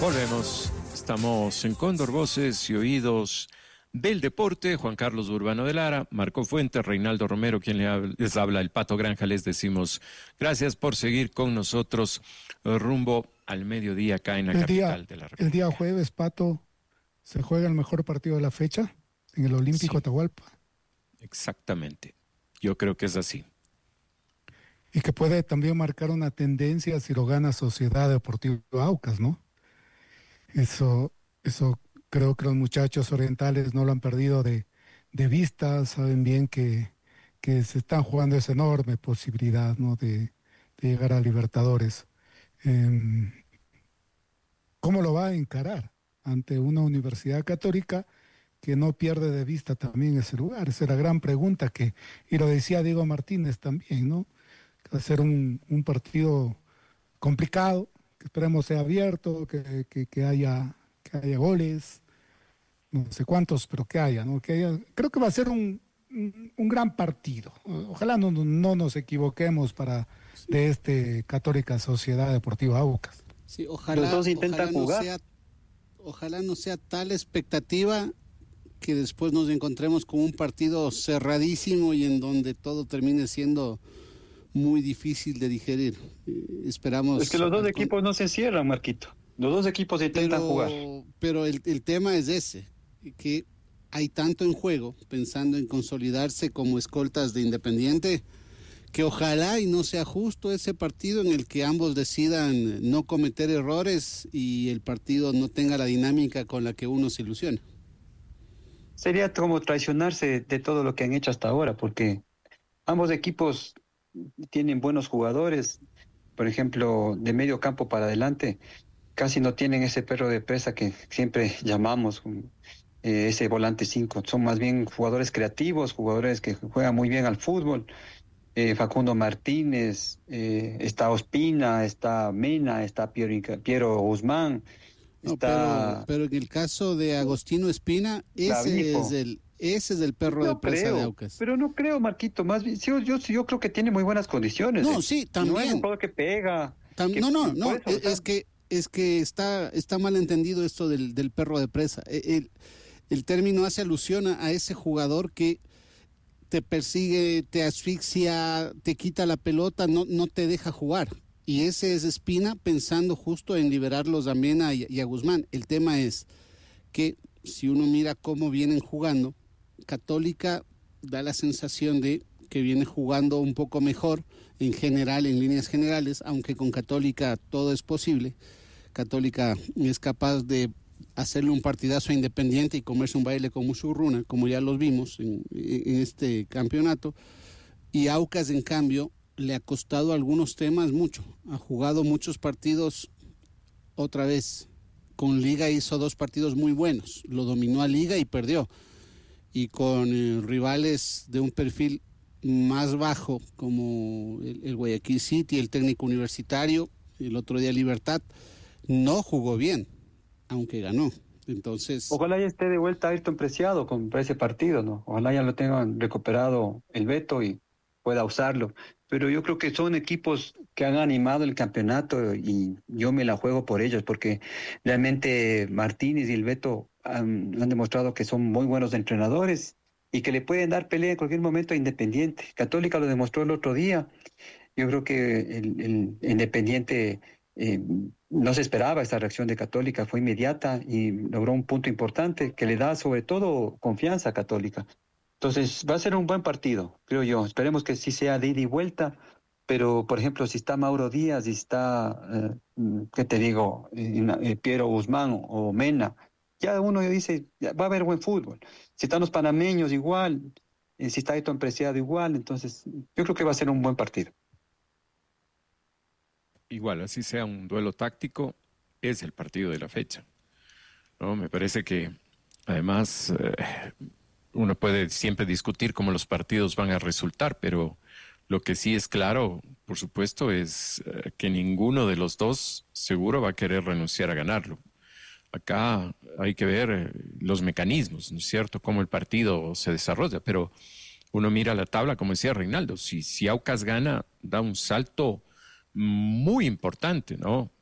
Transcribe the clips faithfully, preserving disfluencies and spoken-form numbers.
Volvemos. Estamos en Cóndor, Voces y Oídos del Deporte. Juan Carlos Urbano de Lara, Marco Fuentes, Reinaldo Romero, quien les habla, el Pato Granja. Les decimos gracias por seguir con nosotros rumbo al mediodía acá en la el capital día, de la República. El día jueves, Pato, se juega el mejor partido de la fecha en el Olímpico Sí, Atahualpa. Exactamente. Yo creo que es así. Y que puede también marcar una tendencia si lo gana Sociedad Deportiva Aucas, ¿no? Eso, eso creo que los muchachos orientales no lo han perdido de, de vista, saben bien que, que se están jugando esa enorme posibilidad, ¿no? de, de llegar a Libertadores. Eh, ¿Cómo lo va a encarar ante una universidad católica que no pierde de vista también ese lugar? Esa es la gran pregunta que, y lo decía Diego Martínez también, ¿no? Que va a ser un, un partido complicado, que esperemos sea abierto, que, que, que haya, que haya goles, no sé cuántos, pero que haya, ¿no? Que haya, creo que va a ser un, un, un gran partido. Ojalá no, no nos equivoquemos para de este Católica Sociedad Deportiva Aucas. Sí, ojalá, Los dos intentan ojalá jugar. No sea, ojalá no sea tal expectativa que después nos encontremos con un partido cerradísimo y en donde todo termine siendo muy difícil de digerir. Eh, esperamos... Es que los dos equipos no se cierran, Marquito. Los dos equipos intentan pero, jugar. Pero el, el tema es ese, que hay tanto en juego, pensando en consolidarse como escoltas de Independiente, que ojalá y no sea justo ese partido en el que ambos decidan no cometer errores y el partido no tenga la dinámica con la que uno se ilusiona. Sería como traicionarse de todo lo que han hecho hasta ahora, porque ambos equipos tienen buenos jugadores. Por ejemplo, de medio campo para adelante, casi no tienen ese perro de presa que siempre llamamos, eh, ese volante cinco. Son más bien jugadores creativos, jugadores que juegan muy bien al fútbol. Eh, Facundo Martínez, eh, está Ospina, está Mena, está Piero, Piero Guzmán. No, está... pero, pero en el caso de Agostino Espina, ese es el ese es el perro no de presa creo, de Aucas. Pero no creo, Marquito, más bien, yo, yo, yo creo que tiene muy buenas condiciones. No, eh. sí, también. No es un jugador que pega. Tam, que, no, no, no, eso, es, es que es que está está mal entendido esto del, del perro de presa. El, el término hace alusión a ese jugador que te persigue, te asfixia, te quita la pelota, no, no te deja jugar. Y ese es Espina pensando justo en liberarlos a Mena y, y a Guzmán. El tema es que si uno mira cómo vienen jugando, Católica da la sensación de que viene jugando un poco mejor en general, en líneas generales, aunque con Católica todo es posible. Católica es capaz de hacerle un partidazo a Independiente y comerse un baile con Musurruna, como ya los vimos en, en este campeonato. Y Aucas, en cambio, le ha costado algunos temas mucho. Ha jugado muchos partidos otra vez. Con Liga hizo dos partidos muy buenos. Lo dominó a Liga y perdió. Y con eh, rivales de un perfil más bajo, como el, el Guayaquil City, el Técnico Universitario, el otro día Libertad, no jugó bien, aunque ganó. Entonces... Ojalá ya esté de vuelta Ayrton Preciado con para ese partido, ¿no? Ojalá ya lo tengan recuperado el Beto y pueda usarlo. Pero yo creo que son equipos que han animado el campeonato y yo me la juego por ellos, porque realmente Martínez y el Beto han, han demostrado que son muy buenos entrenadores y que le pueden dar pelea en cualquier momento a Independiente. Católica lo demostró el otro día. Yo creo que el, el Independiente eh, no se esperaba esta reacción de Católica, fue inmediata y logró un punto importante que le da sobre todo confianza a Católica. Entonces va a ser un buen partido, creo yo. Esperemos que sí sea de ida y vuelta, pero por ejemplo si está Mauro Díaz y está, eh, ¿qué te digo? Eh, eh, Piero Guzmán o Mena, ya uno dice, ya va a haber buen fútbol. Si están los panameños igual, eh, si está Ayrton Preciado igual, entonces yo creo que va a ser un buen partido. Igual, así sea un duelo táctico, es el partido de la fecha, ¿no? Me parece que además eh, uno puede siempre discutir cómo los partidos van a resultar, pero lo que sí es claro, por supuesto, es eh, que ninguno de los dos seguro va a querer renunciar a ganarlo. Acá hay que ver eh, los mecanismos, ¿no es cierto?, cómo el partido se desarrolla, pero uno mira la tabla, como decía Reinaldo, si, si Aucas gana, da un salto muy importante, ¿no?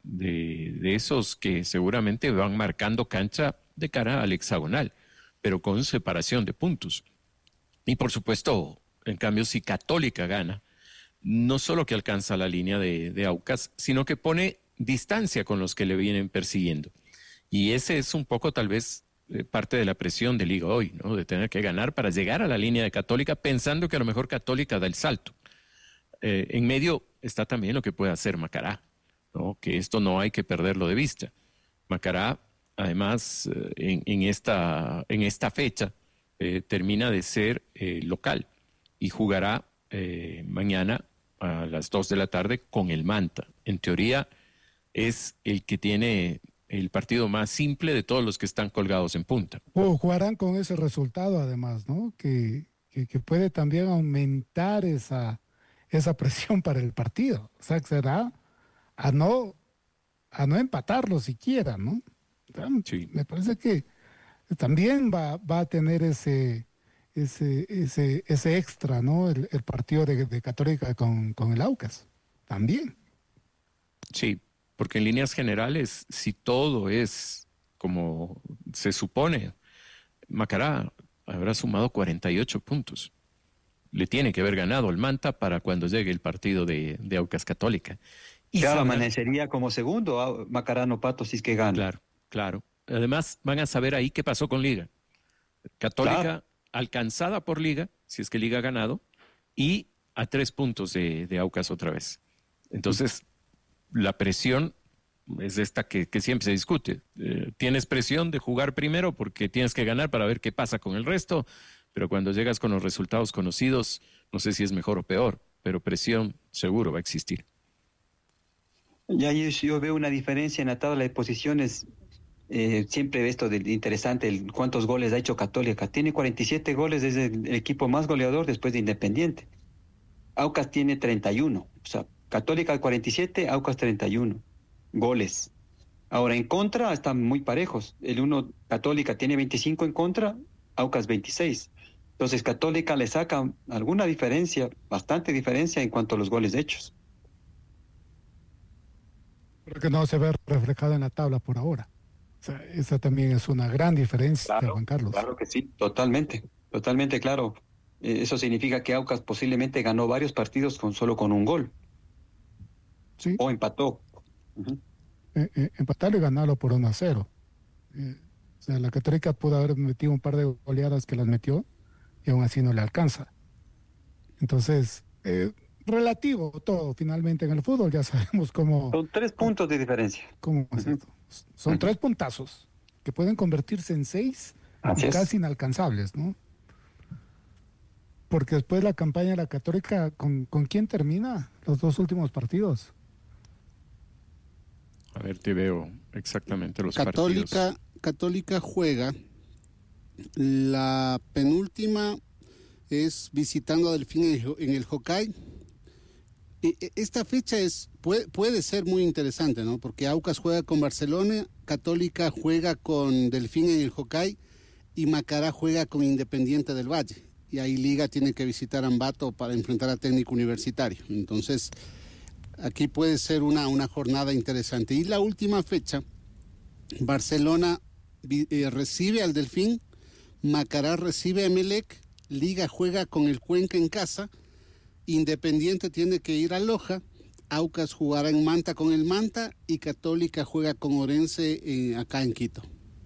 de, de esos que seguramente van marcando cancha de cara al hexagonal, pero con separación de puntos. Y por supuesto, en cambio, si Católica gana, no solo que alcanza la línea de, de Aucas, sino que pone distancia con los que le vienen persiguiendo. Y ese es un poco tal vez eh, parte de la presión de Liga hoy, ¿no? De tener que ganar para llegar a la línea de Católica, pensando que a lo mejor Católica da el salto. Eh, en medio está también lo que puede hacer Macará, ¿no? Que esto no hay que perderlo de vista. Macará, además, eh, en, en, esta, en esta fecha, eh, termina de ser eh, local y jugará eh, mañana a las dos de la tarde con el Manta. En teoría es el que tiene el partido más simple de todos los que están colgados en punta. O jugarán con ese resultado además, ¿no? Que, que, que puede también aumentar esa, esa presión para el partido. O sea, que será a no, a no empatarlo siquiera, ¿no? O sea, Sí. Me parece que también va, va a tener ese, ese, ese, ese extra, ¿no? El, el partido de, de Católica con, con el Aucas. También. Sí, porque en líneas generales, si todo es como se supone, Macará habrá sumado cuarenta y ocho puntos. Le tiene que haber ganado el Manta para cuando llegue el partido de, de Aucas Católica. Y claro, sabrán, amanecería como segundo Macará Pato si es que gana. Claro, claro. Además, van a saber ahí qué pasó con Liga. Católica claro. alcanzada por Liga, si es que Liga ha ganado, y a tres puntos de, de Aucas otra vez. Entonces, la presión es esta que, que siempre se discute. Eh, tienes presión de jugar primero porque tienes que ganar para ver qué pasa con el resto, pero cuando llegas con los resultados conocidos, no sé si es mejor o peor, pero presión seguro va a existir. Ya yo, yo veo una diferencia en la tabla de posiciones. Eh, siempre esto de interesante, el, cuántos goles ha hecho Católica. Tiene cuarenta y siete goles, es el, el equipo más goleador después de Independiente. Aucas tiene treinta y uno, o sea, Católica cuarenta y siete, Aucas treinta y uno goles. Ahora, en contra están muy parejos. El uno, Católica tiene veinticinco en contra, Aucas veintiséis. Entonces, Católica le saca alguna diferencia, bastante diferencia en cuanto a los goles hechos. Pero que no se ve reflejado en la tabla por ahora. O sea, esa también es una gran diferencia, claro, Juan Carlos. Claro que sí, totalmente, totalmente claro. Eh, eso significa que Aucas posiblemente ganó varios partidos con solo con un gol. Sí. O empató. Uh-huh. Eh, eh, empatarlo y ganarlo por uno a cero. Eh, o sea, la Católica pudo haber metido un par de goleadas que las metió y aún así no le alcanza. Entonces, eh, relativo todo, finalmente en el fútbol ya sabemos cómo... Son tres puntos de diferencia. ¿Cómo es uh-huh. esto? Son uh-huh. tres puntazos que pueden convertirse en seis Así y es. casi inalcanzables, ¿no? Porque después la campaña de la Católica, ¿con, ¿con quién termina los dos últimos partidos? A ver, te veo exactamente los Católica, partidos. Católica juega, la penúltima es visitando a Delfín en el Hokkaido. Esta fecha es puede, puede ser muy interesante, ¿no? Porque Aucas juega con Barcelona, Católica juega con Delfín en el Hokkaido y Macará juega con Independiente del Valle. Y ahí Liga tiene que visitar Ambato para enfrentar a Técnico Universitario. Entonces, aquí puede ser una, una jornada interesante. Y la última fecha, Barcelona eh, recibe al Delfín, Macará recibe a Emelec, Liga juega con el Cuenca en casa, Independiente tiene que ir a Loja, Aucas jugará en Manta con el Manta y Católica juega con Orense eh, acá en Quito.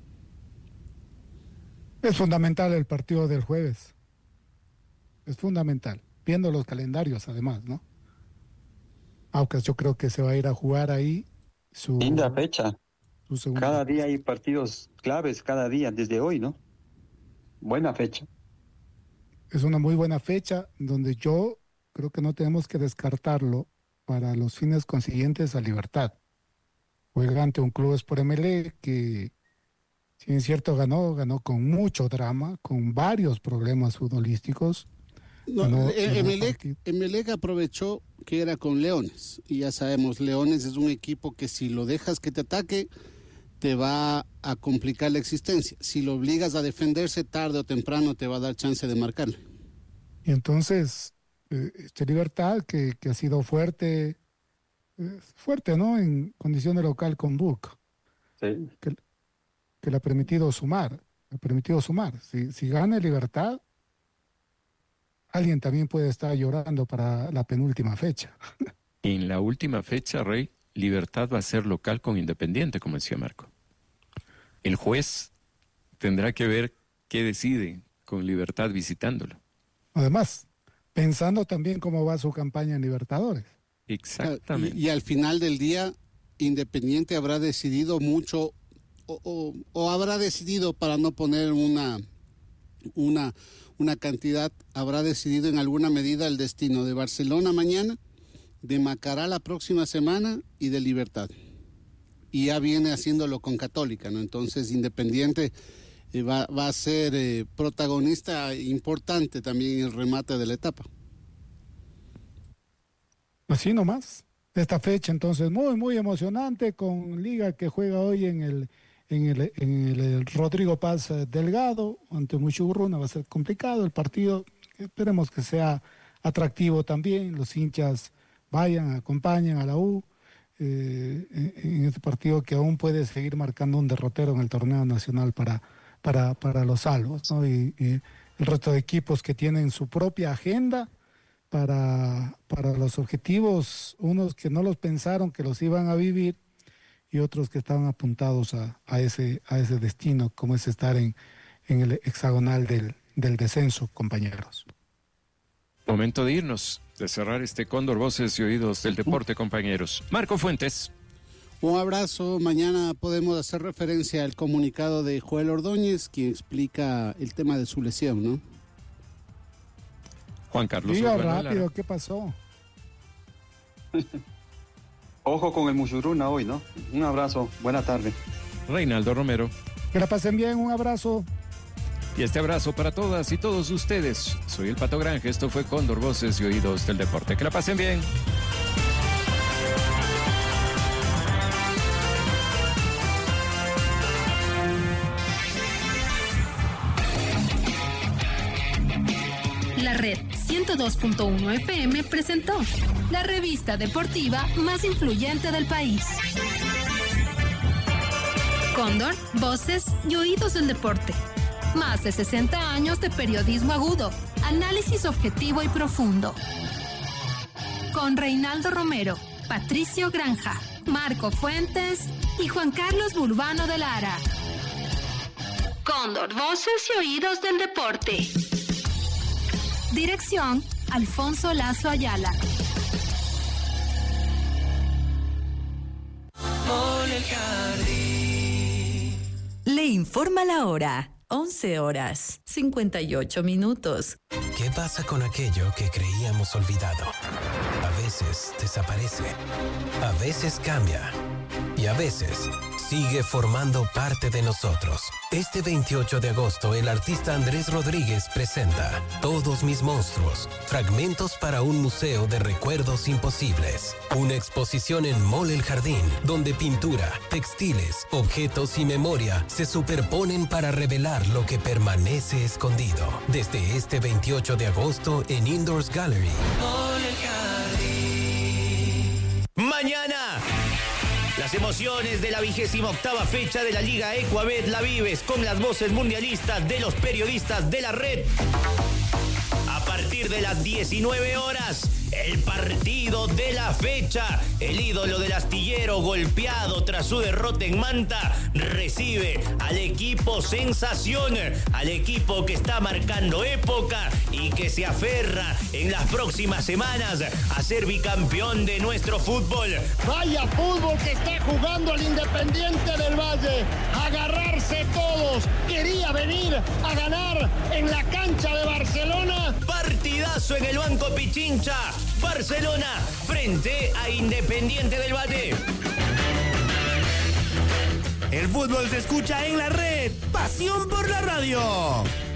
Es fundamental el partido del jueves. Es fundamental, viendo los calendarios además, ¿no? Aucas yo creo que se va a ir a jugar ahí su... Linda fecha. Su cada día hay partidos claves, cada día, desde hoy, ¿no? Buena fecha. Es una muy buena fecha donde yo creo que no tenemos que descartarlo para los fines consiguientes a Libertad. Juega ante un club Sport Emelec que, si es cierto, ganó, ganó con mucho drama, con varios problemas futbolísticos. No, ganó, Emelec, ganó Emelec aprovechó que era con Leones, y ya sabemos, Leones es un equipo que si lo dejas que te ataque, te va a complicar la existencia. Si lo obligas a defenderse, tarde o temprano te va a dar chance de marcarle. Y entonces, eh, este Libertad, que, que ha sido fuerte es fuerte, ¿no? En condición de local con Boca, Sí. que, que le ha permitido sumar, le ha permitido sumar. Si, si gana el Libertad, alguien también puede estar llorando para la penúltima fecha. En la última fecha, Rey, Libertad va a ser local con Independiente, como decía Marco. El juez tendrá que ver qué decide con Libertad visitándolo. Además, pensando también cómo va su campaña en Libertadores. Exactamente. Y, y al final del día, Independiente habrá decidido mucho, o, o, o habrá decidido, para no poner una, una, una cantidad, habrá decidido en alguna medida el destino de Barcelona mañana, de Macará la próxima semana y de Libertad. Y ya viene haciéndolo con Católica, ¿no? Entonces Independiente eh, va, va a ser eh, protagonista importante también en el remate de la etapa. Así nomás. Esta fecha entonces muy, muy emocionante con Liga que juega hoy en el, en el, en el, el Rodrigo Paz Delgado ante Muchurruna. Va a ser complicado el partido. Esperemos que sea atractivo también. Los hinchas vayan, acompañen a la U eh, en, en este partido que aún puede seguir marcando un derrotero en el torneo nacional para, para, para los salvos, ¿no? Y, y el resto de equipos que tienen su propia agenda para, para los objetivos, unos que no los pensaron que los iban a vivir y otros que estaban apuntados a, a, ese, a ese destino, como es estar en, en el hexagonal del, del descenso, compañeros. Momento de irnos, de cerrar este Cóndor Voces y Oídos del Deporte, compañeros. Marco Fuentes. Un abrazo. Mañana podemos hacer referencia al comunicado de Joel Ordóñez, quien explica el tema de su lesión, ¿no? Juan Carlos. Diga Urbano rápido, Lara. ¿qué pasó? Ojo con el Muchurruna hoy, ¿no? Un abrazo, buena tarde. Reinaldo Romero. Que la pasen bien, un abrazo. Y este abrazo para todas y todos ustedes. Soy el Pato Granja, esto fue Cóndor Voces y Oídos del Deporte. Que la pasen bien. La Red ciento dos punto uno F M presentó la revista deportiva más influyente del país. Cóndor, Voces y Oídos del Deporte. Más de sesenta años de periodismo agudo, análisis objetivo y profundo. Con Reinaldo Romero, Patricio Granja, Marco Fuentes y Juan Carlos Burbano de Lara. Cóndor, Voces y Oídos del Deporte. Dirección, Alfonso Lazo Ayala. Le informa la hora. once horas, cincuenta y ocho minutos. ¿Qué pasa con aquello que creíamos olvidado? A veces desaparece, a veces cambia y a veces sigue formando parte de nosotros. Este veintiocho de agosto, el artista Andrés Rodríguez presenta Todos mis monstruos, fragmentos para un museo de recuerdos imposibles. Una exposición en Mall El Jardín, donde pintura, textiles, objetos y memoria se superponen para revelar lo que permanece escondido. Desde este veintiocho de agosto en Indoors Gallery. Mall El Jardín. Mañana. Las emociones de la vigésima octava fecha de la Liga Ecuabet la vives con las voces mundialistas de los periodistas de la red. A partir de las diecinueve horas, el partido de la fecha. El ídolo del astillero, golpeado tras su derrota en Manta, recibe al equipo sensación, al equipo que está marcando época y que se aferra en las próximas semanas a ser bicampeón de nuestro fútbol. Vaya fútbol que está jugando el Independiente del Valle. Agarrarse todos. Quería venir a ganar en la cancha de Barcelona. Partidazo en el Banco Pichincha. Barcelona frente a Independiente del Valle. El fútbol se escucha en la red. Pasión por la radio.